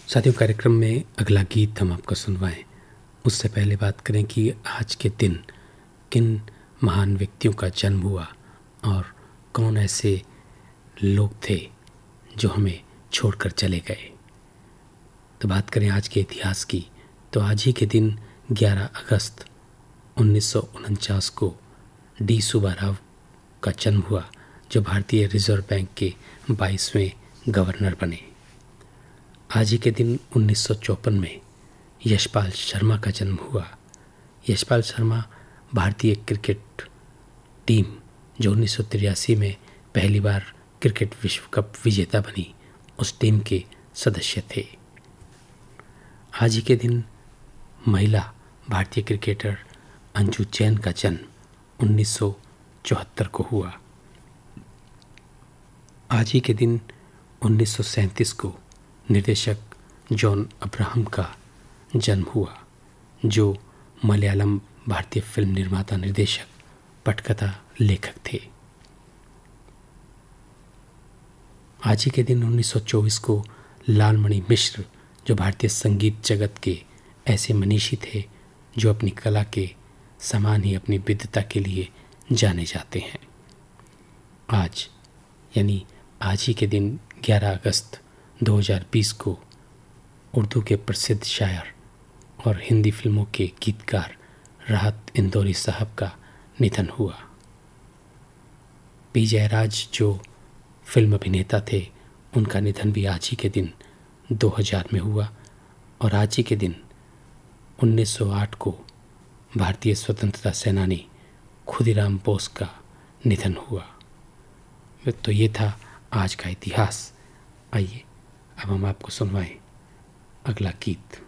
साथियों, कार्यक्रम में अगला गीत हम आपको सुनवाएं उससे पहले बात करें कि आज के दिन किन महान व्यक्तियों का जन्म हुआ और कौन ऐसे लोग थे जो हमें छोड़कर चले गए। तो बात करें आज के इतिहास की, तो आज ही के दिन 11 अगस्त 1949 को डी सुब्बाराव का जन्म हुआ, जो भारतीय रिजर्व बैंक के 22वें गवर्नर बने। आज ही के दिन 1954 में यशपाल शर्मा का जन्म हुआ। यशपाल शर्मा भारतीय क्रिकेट टीम जो 1983 में पहली बार क्रिकेट विश्व कप विजेता बनी, उस टीम के सदस्य थे। आज ही के दिन महिला भारतीय क्रिकेटर अंजू जैन का जन्म 1974 को हुआ। आज ही के दिन 1937 को निर्देशक जॉन अब्राहम का जन्म हुआ, जो मलयालम भारतीय फिल्म निर्माता, निर्देशक, पटकथा लेखक थे। आज ही के दिन 1924 को लालमणि मिश्र, जो भारतीय संगीत जगत के ऐसे मनीषी थे जो अपनी कला के समान ही अपनी विद्वता के लिए जाने जाते हैं। आज यानी आज ही के दिन 11 अगस्त 2020 को उर्दू के प्रसिद्ध शायर और हिंदी फिल्मों के गीतकार राहत इंदौरी साहब का निधन हुआ। पी जयराज जो फिल्म अभिनेता थे, उनका निधन भी आज ही के दिन 2000 में हुआ। और आज ही के दिन 1908 को भारतीय स्वतंत्रता सेनानी खुदीराम बोस का निधन हुआ। तो ये था आज का इतिहास। आइए अब हम आपको सुनवाएं अगला गीत।